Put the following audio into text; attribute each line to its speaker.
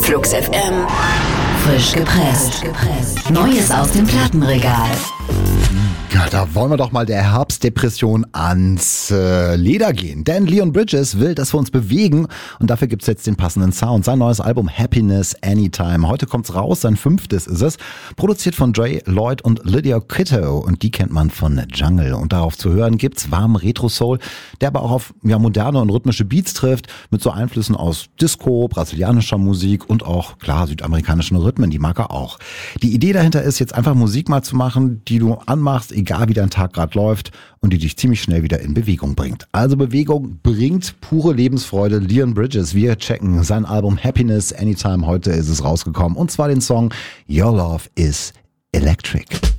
Speaker 1: Flux FM. Frisch gepresst. Neues aus dem Plattenregal.
Speaker 2: Ja, da wollen wir doch mal der Herbstdepression ans Leder gehen. Denn Leon Bridges will, dass wir uns bewegen und dafür gibt's jetzt den passenden Sound. Sein neues Album Happiness Anytime. Heute kommt's raus, sein 5. ist es. Produziert von Dre Lloyd und Lydia Kitto und die kennt man von Jungle. Und darauf zu hören gibt's warmen Retro-Soul, der aber auch auf moderne und rhythmische Beats trifft, mit so Einflüssen aus Disco, brasilianischer Musik und auch, klar, südamerikanischen Rhythmen, die mag er auch. Die Idee dahinter ist jetzt einfach Musik mal zu machen, die du anmachst, egal wie dein Tag gerade läuft und die dich ziemlich schnell wieder in Bewegung bringt. Also Bewegung bringt pure Lebensfreude. Leon Bridges, wir checken sein Album Happiness Anytime. Heute ist es rausgekommen und zwar den Song Your Love is Electric.